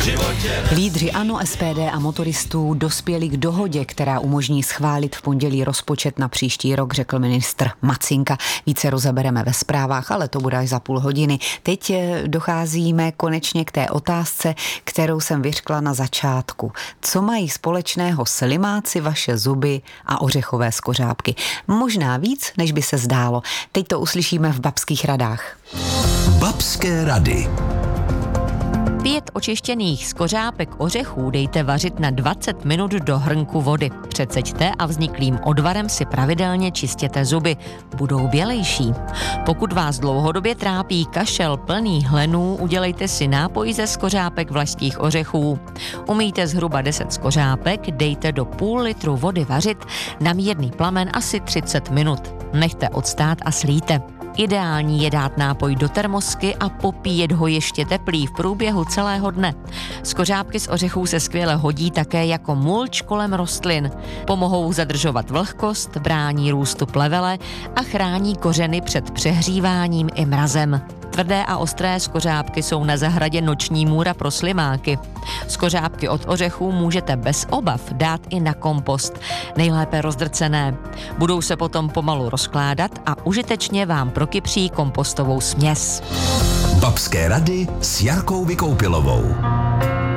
Lídři ANO, SPD a motoristů dospěli k dohodě, která umožní schválit v pondělí rozpočet na příští rok, řekl ministr Macinka. Více rozebereme ve zprávách, ale to bude až za půl hodiny. Teď docházíme konečně k té otázce, kterou jsem vyřkla na začátku. Co mají společného slimáci, vaše zuby a ořechové skořápky? Možná víc, než by se zdálo. Teď to uslyšíme v Babských radách. Babské rady. 5 očištěných skořápek ořechů dejte vařit na 20 minut do hrnku vody. Přeceďte a vzniklým odvarem si pravidelně čistěte zuby. Budou bělejší. Pokud vás dlouhodobě trápí kašel plný hlenů, udělejte si nápoj ze skořápek vlašských ořechů. Umýjte zhruba 10 skořápek, dejte do půl litru vody vařit na mírný plamen asi 30 minut. Nechte odstát a slíte. Ideální je dát nápoj do termosky a popíjet ho ještě teplý v průběhu celého dne. Skořápky z ořechů se skvěle hodí také jako mulč kolem rostlin. Pomohou zadržovat vlhkost, brání růstu plevele a chrání kořeny před přehříváním i mrazem. Tvrdé a ostré skořápky jsou na zahradě noční můra pro slimáky. Skořápky od ořechů můžete bez obav dát i na kompost, nejlépe rozdrcené. Budou se potom pomalu rozkládat a užitečně vám prokypří kompostovou směs. Babské rady s Jarkou Vykoupilovou.